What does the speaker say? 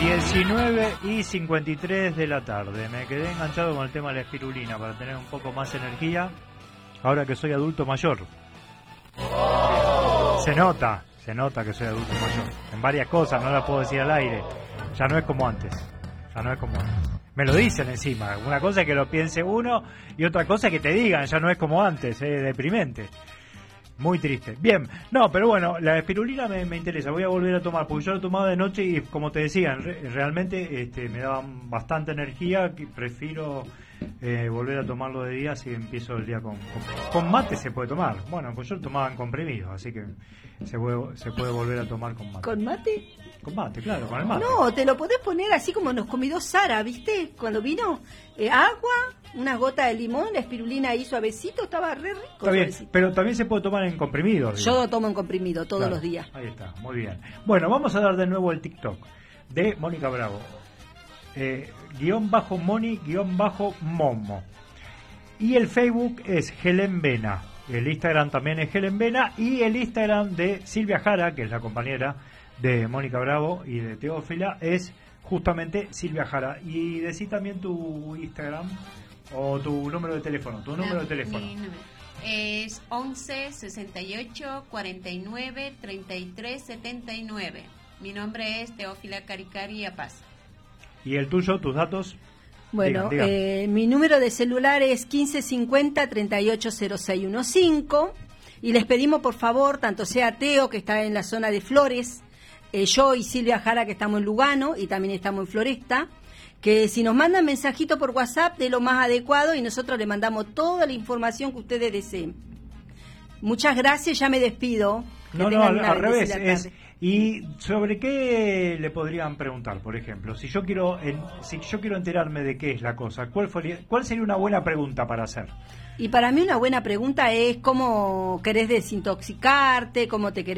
19:53 de la tarde. Me quedé enganchado con el tema de la espirulina para tener un poco más energía ahora que soy adulto mayor. Se nota que soy adulto mayor. En varias cosas, no las puedo decir al aire. Ya no es como antes. Me lo dicen encima. Una cosa es que lo piense uno y otra cosa es que te digan, ya no es como antes. Es deprimente. Muy triste. Bien, no, pero bueno, la espirulina me interesa. Voy a volver a tomar, porque yo lo tomaba de noche y, como te decía, realmente me daban bastante energía. Que prefiero volver a tomarlo de día si empiezo el día con mate. Se puede tomar. Bueno, pues yo lo tomaba en comprimidos, así que se puede volver a tomar con mate. ¿Con mate? Con mate, claro, con el mate. No, te lo podés poner así como nos convidó Sara, ¿viste? Cuando vino, agua, una gota de limón, la espirulina ahí suavecito, estaba re rico. Está bien, pero también se puede tomar en comprimidos. Yo lo tomo en comprimido todos los días. Ahí está, muy bien. Bueno, vamos a dar de nuevo el TikTok de Mónica Bravo. _Moni_Momo. Y el Facebook es Helen Vena. El Instagram también es Helen Vena. Y el Instagram de Silvia Jara, que es la compañera de Mónica Bravo y de Teófila, es justamente Silvia Jara. Y decí también tu Instagram o tu número de teléfono. Tu número de teléfono. Mi número es 11 68 49 33 79. Mi nombre es Teófila Caricari Paz. ¿Y el tuyo, tus datos? Bueno, digan. Mi número de celular es 1550 380615 y les pedimos por favor, tanto sea Teo, que está en la zona de Flores, yo y Silvia Jara, que estamos en Lugano y también estamos en Floresta, que si nos mandan mensajito por WhatsApp de lo más adecuado y nosotros le mandamos toda la información que ustedes deseen. Muchas gracias, ya me despido. No, al revés. ¿Y sobre qué le podrían preguntar, por ejemplo? Si yo quiero enterarme de qué es la cosa, ¿cuál sería una buena pregunta para hacer? Y para mí una buena pregunta es cómo querés desintoxicarte, cómo te querés